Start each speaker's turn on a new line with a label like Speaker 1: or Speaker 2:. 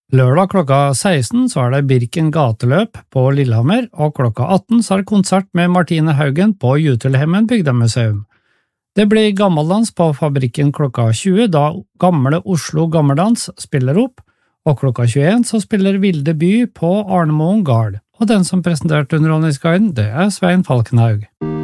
Speaker 1: Lørdag klokka 16 så det Birken gateløp på Lillehammer, og klokka 18 så det konsert med Martine Haugen på Jutelhemmen bygdemuseum. Det blir gammeldans på Fabrikken klokka 20, da Gamle Oslo Gammeldans spiller opp, og klokka 21 så spiller Vilde By på Arnemoen Gard, og den som presenterte Underholdningsguiden, det Svein Falkenhaug.